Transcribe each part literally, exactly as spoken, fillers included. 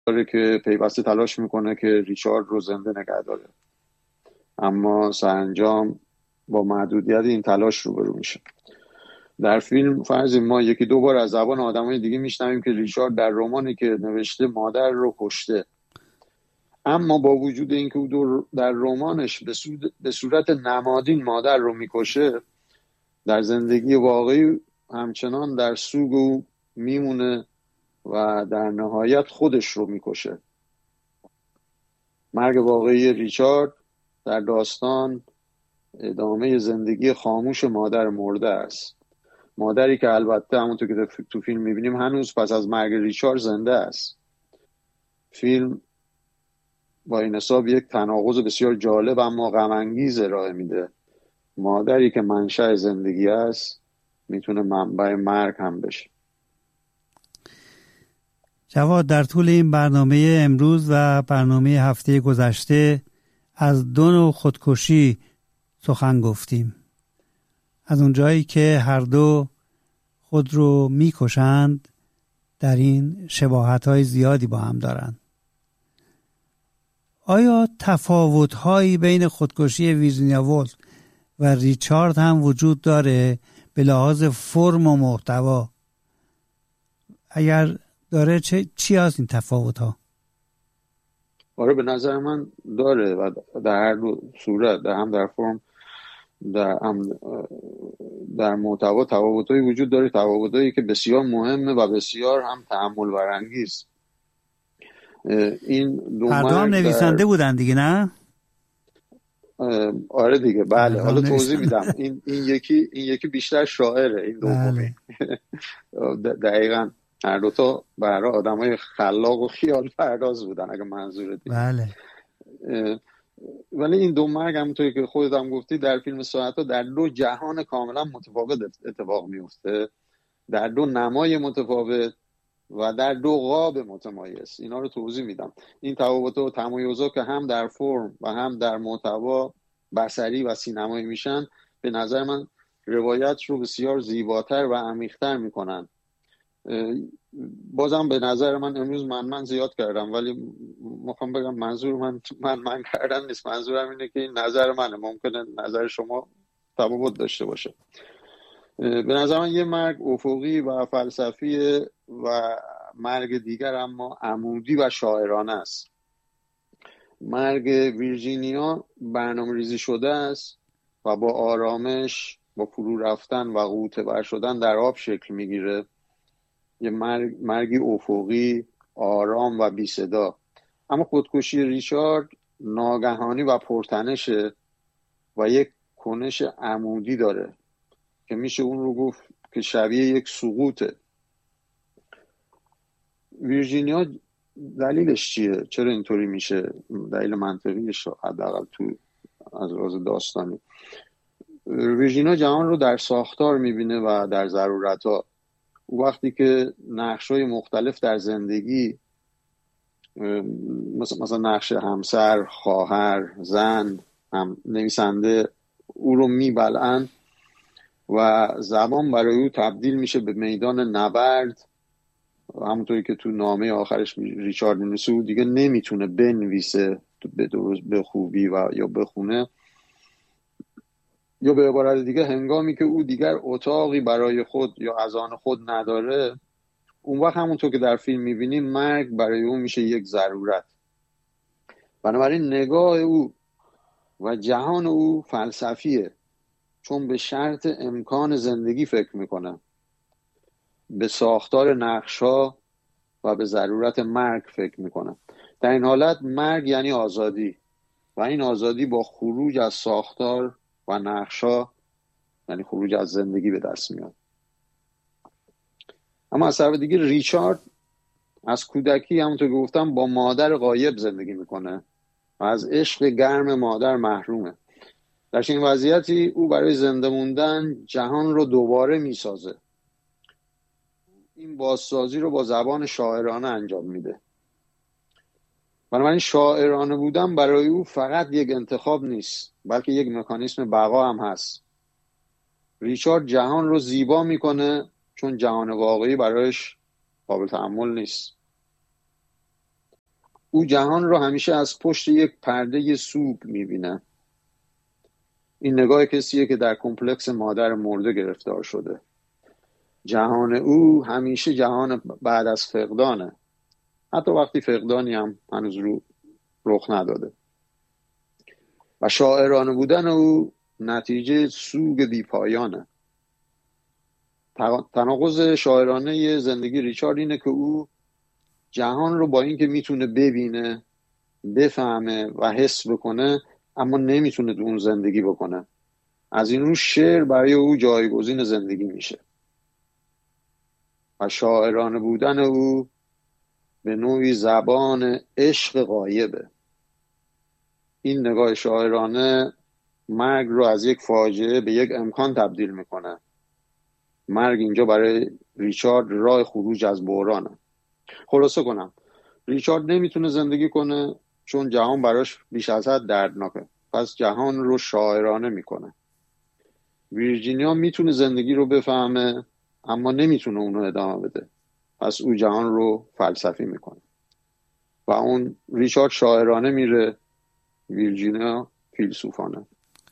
داره که پیوسته تلاش میکنه که ریچارد رو زنده نگه داره، اما سرانجام با محدودیت این تلاش روبرو میشه. در فیلم فرض ما یکی دو بار از زبان آدمای دیگه میشنویم که ریچارد در رمانی که نوشته مادر رو کشته، اما با وجود اینکه او در رمانش به صورت نمادین مادر رو میکشه، در زندگی واقعی همچنان در سوگ او میمونه و در نهایت خودش رو میکشه. مرگ واقعی ریچارد در داستان ادامه زندگی خاموش مادر مرده است، مادری که البته همونطور که تو فیلم میبینیم هنوز پس از مرگ ریچارد زنده است. فیلم با این حساب یک تناقض بسیار جالب اما غم انگیز ارائه میده. مادری که منشأ زندگی است میتونه منبع مرگ هم بشه. جواد، در طول این برنامه امروز و برنامه هفته گذشته از دو نوع خودکشی سخن گفتیم. از اونجایی که هر دو خود رو میکشند، در این شباهت‌های زیادی با هم دارند. آیا تفاوت‌هایی بین خودکشی ویرجینیا وولف و ریچارد هم وجود داره به لحاظ فرم و محتوا؟ اگر داره چه چی از این تفاوت‌ها؟ آره، به نظر من داره و در هر دو صورت، در هم در فرم در هم در محتوا تفاوت‌هایی وجود داره، تفاوت‌هایی که بسیار مهمه و بسیار هم تأمل برانگیز. این دو هر دو هم نویسنده در... بودن دیگه، نه؟ آره دیگه، بله. حالا توضیح میدم. این این یکی این یکی بیشتر شاعره، این دومی. بله. دقیقاً هر دو تا برای آدمای خلاق و خیال پرداز بودن اگه منظورت اینه. بله. ولی این دو مرگ همونطوری که خودت هم گفتی در فیلم ساعت‌ها در دو جهان کاملا متفاوت اتفاق میفته، در دو نمای متفاوت و در دو قاب متمایز. اینا رو توضیح میدم. این تفاوت‌ها و تمایزها که هم در فرم و هم در محتوا بصری و سینمایی میشن، به نظر من روایت رو بسیار زیباتر و عمیق‌تر میکنن. بازم به نظر من امروز من من زیاد کردم، ولی میخوام بگم منظور من من من کردن نیست. منظورم اینه که این نظر منه، ممکنه نظر شما تفاوت داشته باشه. به نظر من یه مرگ افقی و فلسفی و مرگ دیگر اما عمودی و شاعرانه است. مرگ ویرجینیا برنامه ریزی شده است و با آرامش، با فرو رفتن و غوطه ور شدن در آب شکل میگیره. یه مرگ، مرگی افقی، آرام و بی صدا. اما خودکشی ریچارد ناگهانی و پرتنشه و یک کنش عمودی داره که میشه اون رو گفت که شبیه یک سقوطه. ویرجینیا دلیلش چیه؟ چرا اینطوری میشه؟ دلیل منطقیش حداقل تو از لحاظ داستانی. ویرجینیا جهان رو در ساختار میبینه و در ضرورت‌ها. وقتی که نقش‌های مختلف در زندگی، مثلا مثلا نقش همسر، خواهر، زن، هم نویسنده او رو میبلعن و زبان برای او تبدیل میشه به میدان نبرد. همونطوری که تو نامه آخرش ریچارد مینویسه او دیگه نمیتونه بنویسه به درست به خوبی و یا بخونه، یا به عبارت دیگه هنگامی که او دیگر اتاقی برای خود یا از آن خود نداره، اون وقت همونطور که در فیلم میبینیم مرگ برای او میشه یک ضرورت. بنابراین نگاه او و جهان او فلسفیه، چون به شرط امکان زندگی فکر میکنه، به ساختار نقش‌ها و به ضرورت مرگ فکر میکنه. در این حالت مرگ یعنی آزادی و این آزادی با خروج از ساختار و نقش‌ها یعنی خروج از زندگی به دست میاد. اما از طرف دیگه ریچارد از کودکی همونطور که گفتم با مادر غایب زندگی میکنه و از عشق گرم مادر محرومه. در چنین وضعیتی او برای زنده موندن جهان رو دوباره میسازه. این بازسازی رو با زبان شاعرانه انجام میده. بنابراین شاعرانه بودن برای او فقط یک انتخاب نیست، بلکه یک مکانیسم بقا هم هست. ریچارد جهان رو زیبا میکنه چون جهان واقعی برایش قابل تأمل نیست. او جهان رو همیشه از پشت یک پرده سوگ میبینه. این نگاه کسیه که در کمپلکس مادر مرده گرفتار شده. جهان او همیشه جهان بعد از فقدانه، حتی وقتی فقدانی هم هنوز رو رخ نداده. و شاعرانه بودن او نتیجه سوگ بیپایانه. تناقض شاعرانه زندگی ریچارد اینه که او جهان رو با اینکه میتونه ببینه، بفهمه و حس بکنه، اما نمیتونه اون زندگی بکنه. از این رو شعر برای او جایگزین زندگی میشه و شاعرانه بودن او به نوعی زبان عشق غایبه. این نگاه شاعرانه مرگ رو از یک فاجعه به یک امکان تبدیل میکنه. مرگ اینجا برای ریچارد راه خروج از بحرانه. خلاصه کنم، ریچارد نمیتونه زندگی کنه چون جهان براش بیش از حد دردناکه، پس جهان رو شاعرانه میکنه. ویرجینیا میتونه زندگی رو بفهمه اما نمیتونه اونو ادامه بده، پس او جهان رو فلسفی میکنه و اون ریچارد شاعرانه میره، ویرجینیا فیلسوفانه.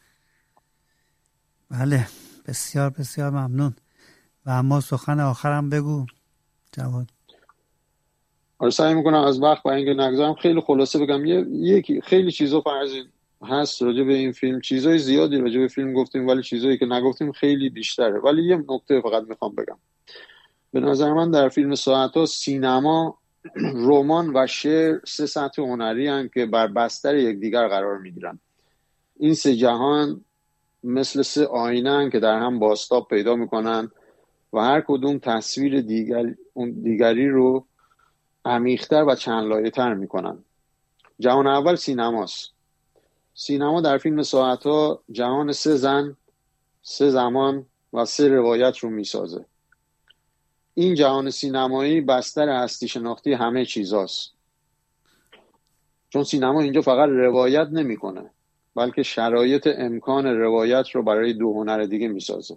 بله، بسیار بسیار ممنون. و اما سخن آخرم بگو جواد. آره، سعی میکنم از وقت با اینکه نگذارم خیلی خلاصه بگم. یکی خیلی چیزا فرضی هست راجع به این فیلم، چیزای زیادی راجع به فیلم گفتیم ولی چیزایی که نگفتیم خیلی بیشتره. ولی یه نکته فقط میخوام بگم. به نظر من در فیلم ساعت‌ها سینما، رمان و شعر سه سطح هنری هستند که بر بستر یکدیگر قرار میگیرن. این سه جهان مثل سه آینه هستند که در هم بازتاب پیدا میکنن و هر کدوم تصویر دیگر اون دیگری رو عمیق‌تر و چند لایه‌تر میکنن. جهان اول سینماست. سینما در فیلم ساعت‌ها جهان سه زن، سه زمان و سه روایت رو میسازه. این جهان سینمایی بستر هستی شناختی همه چیزاست، چون سینما اینجا فقط روایت نمیکنه بلکه شرایط امکان روایت رو برای دو هنر دیگه میسازه.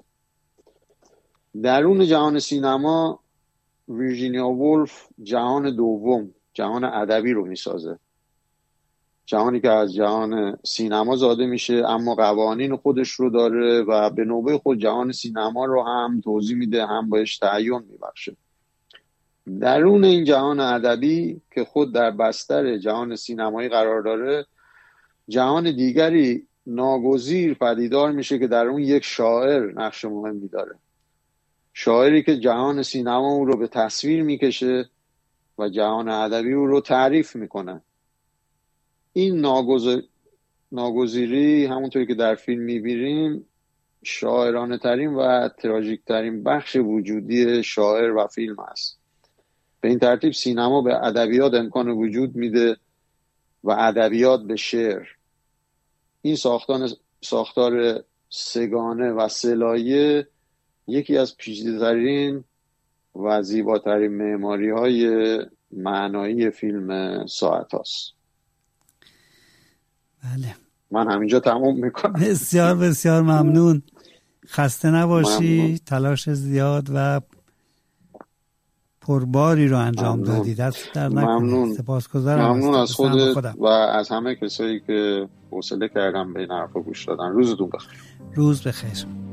درون جهان سینما ویرجینیا وولف جهان دوم، جهان ادبی رو میسازه. جهانی که از جهان سینما زاده میشه اما قوانین خودش رو داره و به نوبه خود جهان سینما رو هم توضیح میده، هم بهش تعیین میبخشه. درون این جهان ادبی که خود در بستر جهان سینمایی قرار داره، جهان دیگری ناگزیر پدیدار میشه که در اون یک شاعر نقش مهمی داره. شاعری که جهان سینما اون رو به تصویر میکشه و جهان ادبی اون رو تعریف میکنه. این ناگزیر... ناگزیری همونطوری که در فیلم میبینیم شاعرانه ترین و تراژیک ترین بخش وجودی شاعر و فیلم است. به این ترتیب سینما به ادبیات امکان وجود میده و ادبیات به شعر. این ساختان ساختار سگانه و سه‌لایه یکی از پیچیده‌ترین و زیباترین معماری های معنایی فیلم ساعت هاست. بله، من همینجا تموم میکنم. بسیار بسیار ممنون. خسته نباشی. ممنون. تلاش زیاد و پرباری رو انجام ممنون. دادی. دست در نکنه. ممنون. سپاسگزارم. ممنون از خودت و از همه کسایی که حوصله کردن به این حرفا گوش دادن. روزتون بخیر. روز بخیر.